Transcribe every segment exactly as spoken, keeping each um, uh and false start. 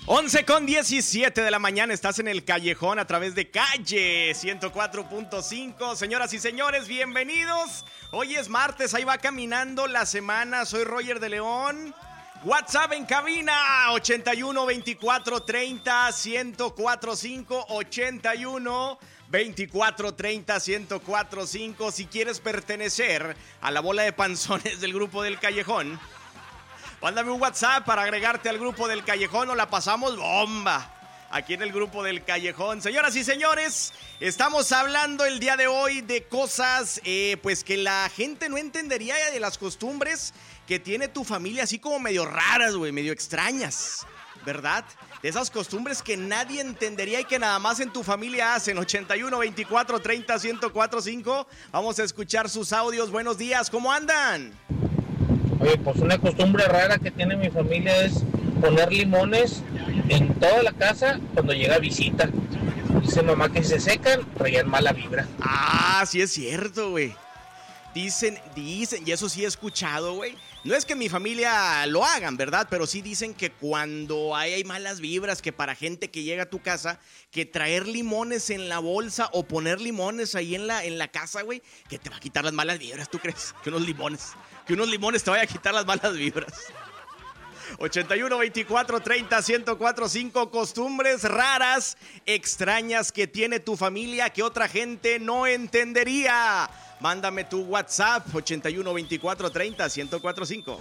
once con diecisiete de la mañana, estás en el Callejón a través de Calle ciento cuatro punto cinco. Señoras y señores, bienvenidos. Hoy es martes, ahí va caminando la semana. Soy Roger de León. WhatsApp en cabina, ochenta y uno, veinticuatro, treinta, ciento cuatro punto cinco, ochenta y uno, veinticuatro, treinta, ciento cuatro punto cinco. Si quieres pertenecer a la bola de panzones del grupo del Callejón, mándame un WhatsApp para agregarte al grupo del Callejón o la pasamos bomba aquí en el grupo del Callejón. Señoras y señores, estamos hablando el día de hoy de cosas eh, pues que la gente no entendería, de las costumbres que tiene tu familia, así como medio raras, güey, medio extrañas, ¿verdad? De esas costumbres que nadie entendería y que nada más en tu familia hacen. ochenta y uno, veinticuatro, treinta, ciento cuatro punto cinco. Vamos a escuchar sus audios. Buenos días, ¿cómo andan? Oye, pues una costumbre rara que tiene mi familia es poner limones en toda la casa cuando llega visita. Dice mamá que si se secan, traían mala vibra. Ah, sí es cierto, güey. Dicen, dicen, y eso sí he escuchado, güey. No es que mi familia lo hagan, ¿verdad? Pero sí dicen que cuando hay, hay malas vibras, que para gente que llega a tu casa, que traer limones en la bolsa o poner limones ahí en la, en la casa, güey, que te va a quitar las malas vibras, ¿tú crees? Que unos limones, que unos limones te vaya a quitar las malas vibras. ochenta y uno, veinticuatro, treinta, ciento cuatro punto cinco. Costumbres raras, extrañas que tiene tu familia que otra gente no entendería. Mándame tu WhatsApp, ochenta y uno, veinticuatro, treinta, ciento cuatro punto cinco.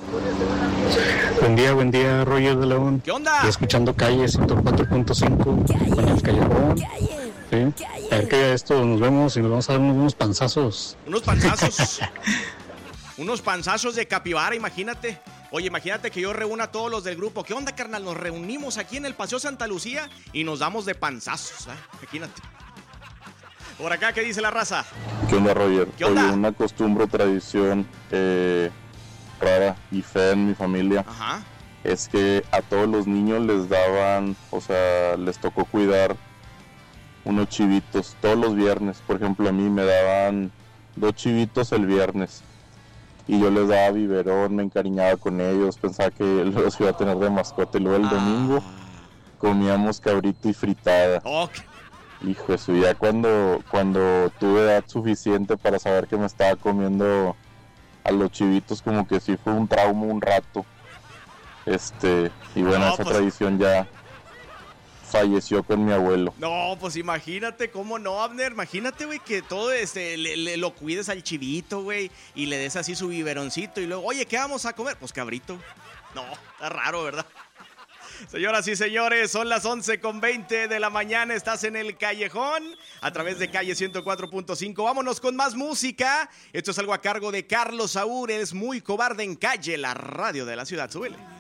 Buen día, buen día, Roger de León. ¿Qué onda? Estoy escuchando Calle ciento cuatro punto cinco con el Callejón. Sí. A ver que esto nos vemos y nos vamos a dar unos panzazos. Unos panzazos. Unos panzazos de capibara, imagínate. Oye, imagínate que yo reúna a todos los del grupo. ¿Qué onda, carnal? Nos reunimos aquí en el Paseo Santa Lucía y nos damos de panzazos, ¿eh? Imagínate. Por acá, ¿qué dice la raza? ¿Qué onda, Roger? ¿Qué onda? Oye, una costumbre o tradición eh, rara y fea en mi familia. Ajá. Es que a todos los niños les daban, o sea, les tocó cuidar unos chivitos todos los viernes. Por ejemplo, a mí me daban dos chivitos el viernes y yo les daba biberón, me encariñaba con ellos, pensaba que los iba a tener de mascota. Y luego el ah. domingo comíamos cabrito y fritada. Ok. Hijo, eso ya cuando, cuando tuve edad suficiente para saber que me estaba comiendo a los chivitos, como que sí fue un trauma un rato. Este, y bueno, no, esa pues, tradición ya falleció con mi abuelo. No, pues imagínate, ¿cómo no, Abner? Imagínate, güey, que todo este, le, le, lo cuides al chivito, güey, y le des así su biberoncito y luego, oye, ¿qué vamos a comer? Pues cabrito. No, está raro, ¿verdad? Señoras y señores, son las once con veinte de la mañana, estás en el Callejón a través de Calle ciento cuatro punto cinco. Vámonos con más música. Esto es algo a cargo de Carlos Saúl, es Muy Cobarde en Calle, la radio de la ciudad. Súbele.